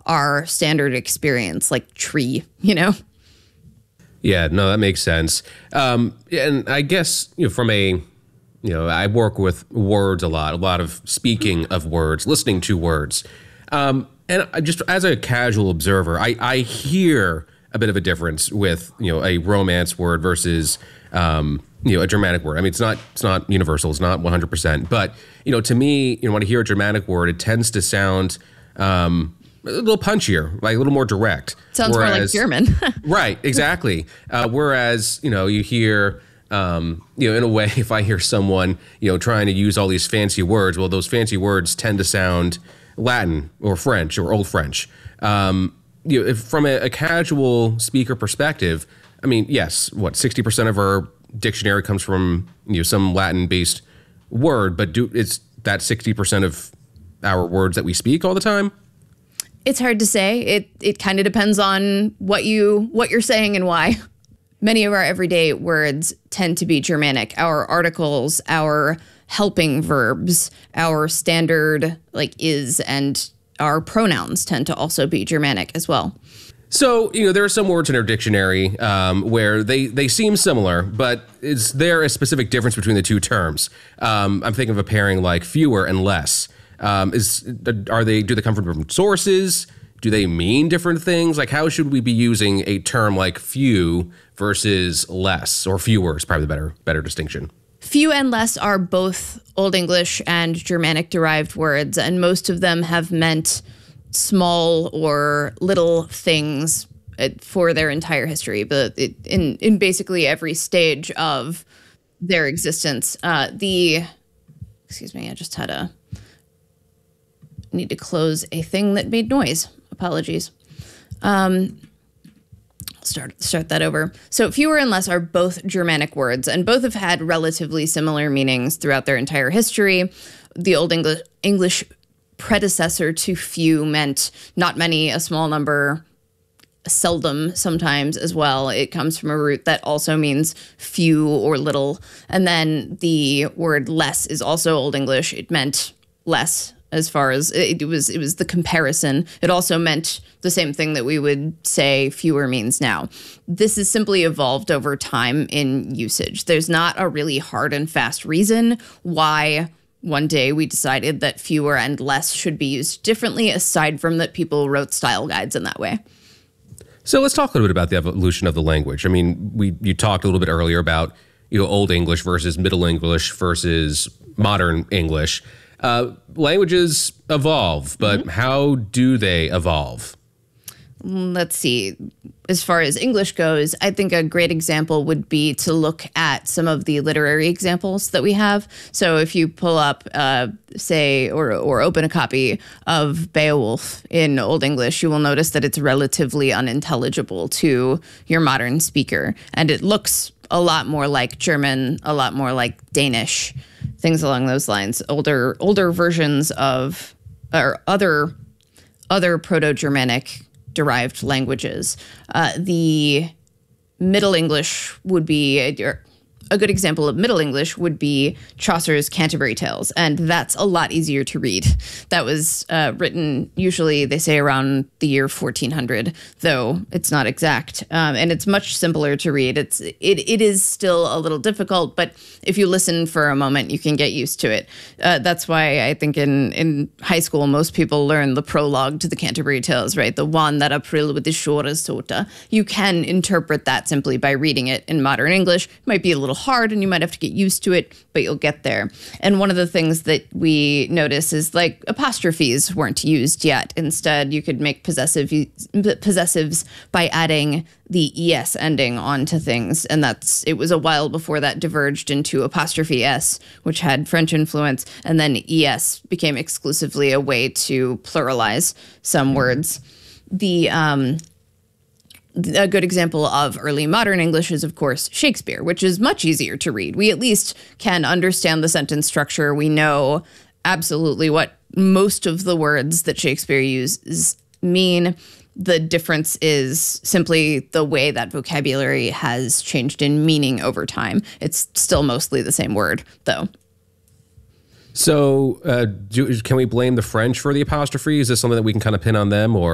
our standard experience, like tree, you know? Yeah, no, that makes sense. And I guess, from I work with words a lot of speaking of words, listening to words. And I just as a casual observer, I hear a bit of a difference with, a Romance word versus, a Germanic word. I mean, it's not universal. It's not 100%. But, to me, when I hear a Germanic word, it tends to sound a little punchier, like a little more direct. Sounds more like German. Right, exactly. Whereas, you hear, in a way, if I hear someone, trying to use all these fancy words, well, those fancy words tend to sound Latin or French or Old French. If from a casual speaker perspective, I mean, yes, 60% of our dictionary comes from, some Latin-based word, but it's that 60% of our words that we speak all the time? It's hard to say. It kind of depends on what you're saying and why. Many of our everyday words tend to be Germanic. Our articles, our helping verbs, our standard is, and our pronouns tend to also be Germanic as well. So, there are some words in our dictionary where they seem similar, but is there a specific difference between the two terms? I'm thinking of a pairing like fewer and less. Do they come from different sources? Do they mean different things? Like, how should we be using a term like few versus less, or fewer is probably the better distinction? Few and less are both Old English and Germanic derived words, and most of them have meant small or little things for their entire history, but in basically every stage of their existence. Excuse me, I just need to close a thing that made noise. Apologies. Start that over. So fewer and less are both Germanic words, and both have had relatively similar meanings throughout their entire history. The Old English predecessor to few meant not many, a small number, seldom sometimes as well. It comes from a root that also means few or little. And then the word less is also Old English. It meant less. As far as it was the comparison. It also meant the same thing that we would say fewer means now. This has simply evolved over time in usage. There's not a really hard and fast reason why one day we decided that fewer and less should be used differently, aside from that people wrote style guides in that way. So let's talk a little bit about the evolution of the language. I mean, you talked a little bit earlier about Old English versus Middle English versus Modern English. Languages evolve, but how do they evolve? Let's see. As far as English goes, I think a great example would be to look at some of the literary examples that we have. So if you pull up, say, or open a copy of Beowulf in Old English, you will notice that it's relatively unintelligible to your modern speaker. And it looks a lot more like German, a lot more like Danish, things along those lines. Older versions of, or other Proto-Germanic derived languages. The Middle English would be, a good example of Middle English would be Chaucer's Canterbury Tales, and that's a lot easier to read. That was written, usually they say around the year 1400, though it's not exact, and it's much simpler to read. It is still a little difficult, but if you listen for a moment, you can get used to it. That's why I think in high school, most people learn the prologue to the Canterbury Tales, right? The one that April with the shore is sota. You can interpret that simply by reading it in modern English. It might be a little hard and you might have to get used to it, but you'll get there. And one of the things that we notice is like apostrophes weren't used yet. Instead, you could make possessives by adding the es ending onto things. And it was a while before that diverged into apostrophe s, which had French influence. And then es became exclusively a way to pluralize some words. A good example of early modern English is, of course, Shakespeare, which is much easier to read. We at least can understand the sentence structure. We know absolutely what most of the words that Shakespeare uses mean. The difference is simply the way that vocabulary has changed in meaning over time. It's still mostly the same word, though. So can we blame the French for the apostrophe? Is this something that we can kind of pin on them, or